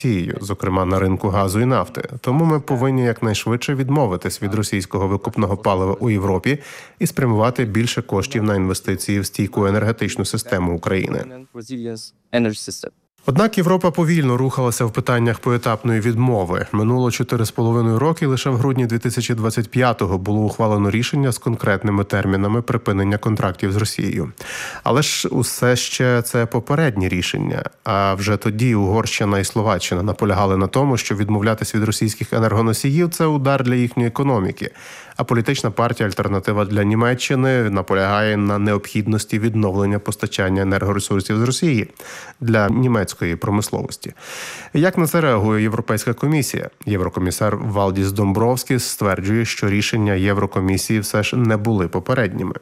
Росією, зокрема на ринку газу і нафти. Тому ми повинні якнайшвидше відмовитись від російського викопного палива у Європі і спрямувати більше коштів на інвестиції в стійку енергетичну систему України. Однак Європа повільно рухалася в питаннях поетапної відмови. Минуло 4,5 роки, лише в грудні 2025-го було ухвалено рішення з конкретними термінами припинення контрактів з Росією. Але ж усе ще це попередні рішення. А вже тоді Угорщина і Словаччина наполягали на тому, що відмовлятися від російських енергоносіїв – це удар для їхньої економіки. А політична партія «Альтернатива для Німеччини» наполягає на необхідності відновлення постачання енергоресурсів з Росії для німецької промисловості. Як на це реагує Європейська комісія? Єврокомісар Валдіс Домбровскіс стверджує, що рішення Єврокомісії все ж не були попередніми.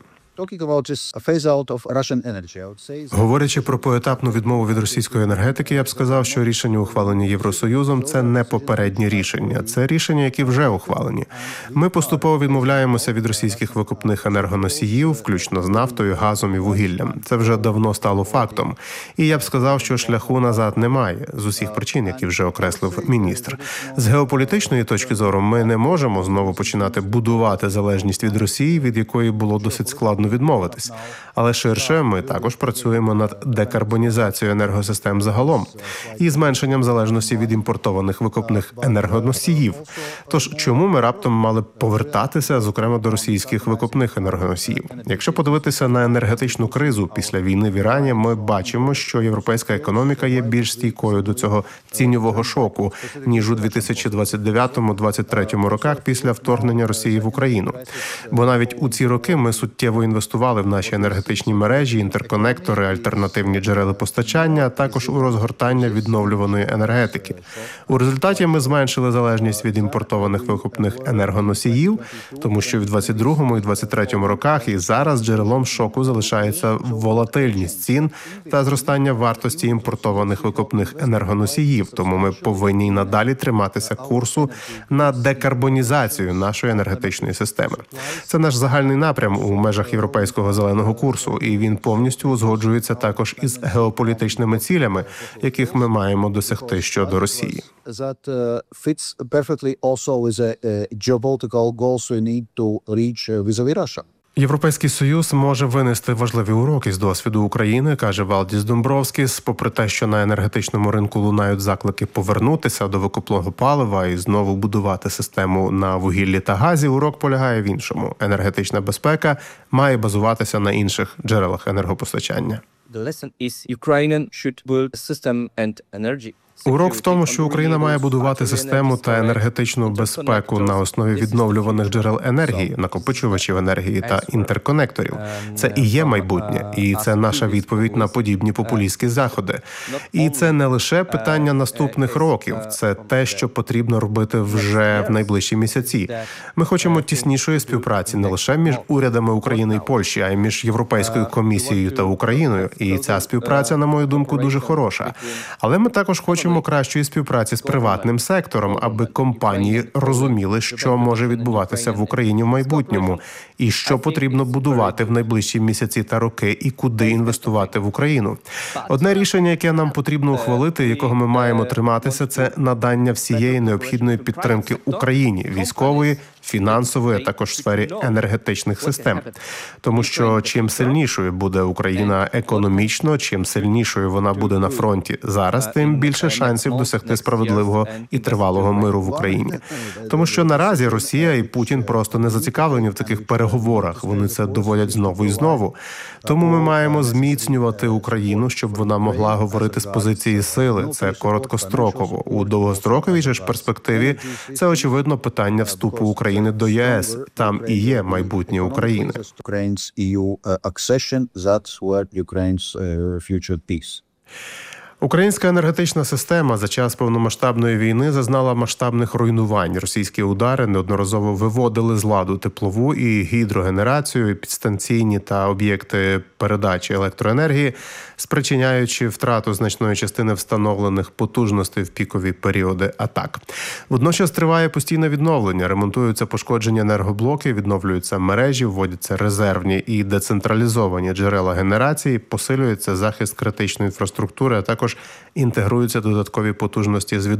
Говорячи про поетапну відмову від російської енергетики, я б сказав, що рішення, ухвалені Євросоюзом, це не попередні рішення. Це рішення, які вже ухвалені. Ми поступово відмовляємося від російських викопних енергоносіїв, включно з нафтою, газом і вугіллям. Це вже давно стало фактом. І я б сказав, що шляху назад немає, з усіх причин, які вже окреслив міністр. З геополітичної точки зору ми не можемо знову починати будувати залежність від Росії, від якої було досить складно відмовитись. Але ширше ми також працюємо над декарбонізацією енергосистем загалом і зменшенням залежності від імпортованих викопних енергоносіїв. Тож чому ми раптом мали повертатися, зокрема, до російських викопних енергоносіїв? Якщо подивитися на енергетичну кризу після війни в Ірані, ми бачимо, що європейська економіка є більш стійкою до цього тіньового шоку, ніж у 2029-2023 роках після вторгнення Росії в Україну. Бо навіть у ці роки ми суттєво інвестували в наші енергетичні мережі, інтерконектори, альтернативні джерела постачання, а також у розгортання відновлюваної енергетики. У результаті ми зменшили залежність від імпортованих викопних енергоносіїв, тому що в 22-му і 23-му роках і зараз джерелом шоку залишається волатильність цін та зростання вартості імпортованих викопних енергоносіїв. Тому ми повинні й надалі триматися курсу на декарбонізацію нашої енергетичної системи. Це наш загальний напрям у межах європейського зеленого курсу, і він повністю узгоджується також із геополітичними цілями, яких ми маємо досягти щодо Росії. Європейський Союз може винести важливі уроки з досвіду України, каже Валдіс Домбровскіс. Попри те, що на енергетичному ринку лунають заклики повернутися до викопного палива і знову будувати систему на вугіллі та газі, урок полягає в іншому. Енергетична безпека має базуватися на інших джерелах енергопостачання. Урок в тому, що Україна має будувати систему та енергетичну безпеку на основі відновлюваних джерел енергії, накопичувачів енергії та інтерконекторів. Це і є майбутнє, і це наша відповідь на подібні популістські заходи. І це не лише питання наступних років, це те, що потрібно робити вже в найближчі місяці. Ми хочемо тіснішої співпраці не лише між урядами України і Польщі, а й між Європейською комісією та Україною. І ця співпраця, на мою думку, дуже хороша. Але ми також хочемо кращої співпраці з приватним сектором, аби компанії розуміли, що може відбуватися в Україні в майбутньому, і що потрібно будувати в найближчі місяці та роки, і куди інвестувати в Україну. Одне рішення, яке нам потрібно ухвалити, якого ми маємо триматися, це надання всієї необхідної підтримки Україні – військової, фінансової, а також в сфері енергетичних систем. Тому що чим сильнішою буде Україна економічно, чим сильнішою вона буде на фронті зараз, тим більше шансів досягти справедливого і тривалого миру в Україні. Тому що наразі Росія і Путін просто не зацікавлені в таких переговорах. Вони це доводять знову і знову. Тому ми маємо зміцнювати Україну, щоб вона могла говорити з позиції сили. Це короткостроково. У довгостроковій же ж перспективі це, очевидно, питання вступу України до ЄС. Там і є майбутнє України. Українська енергетична система за час повномасштабної війни зазнала масштабних руйнувань. Російські удари неодноразово виводили з ладу теплову і гідрогенерацію, і підстанційні та об'єкти передачі електроенергії, спричиняючи втрату значної частини встановлених потужностей в пікові періоди атак. Водночас триває постійне відновлення, ремонтуються пошкоджені енергоблоки, відновлюються мережі, вводяться резервні і децентралізовані джерела генерації, посилюється захист критичної інфраструктури, а також також інтегруються додаткові потужності з